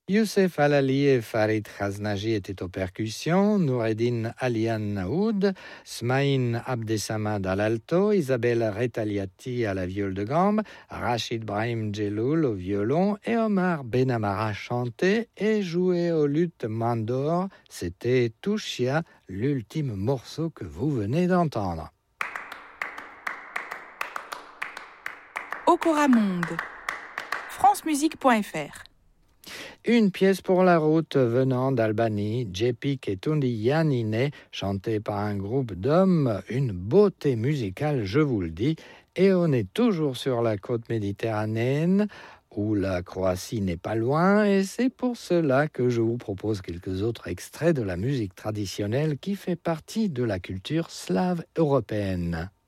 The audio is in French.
Youssef Halali et Farid Khaznaji étaient aux percussions, Noureddin Alian Naoud, Smaïn Abdesamad à l'alto, Isabelle Retaliati à la viole de gambe, Rachid Brahim Djeloul au violon et Omar Benamara chantait et jouait au luth mandor. C'était Touchia, l'ultime morceau que vous venez d'entendre. Okora Monde, francemusique.fr. Une pièce pour la route venant d'Albanie, Jepik et Tundi Yanine, chantée par un groupe d'hommes, une beauté musicale, je vous le dis, et on est toujours sur la côte méditerranéenne, où la Croatie n'est pas loin, et c'est pour cela que je vous propose quelques autres extraits de la musique traditionnelle qui fait partie de la culture slave européenne.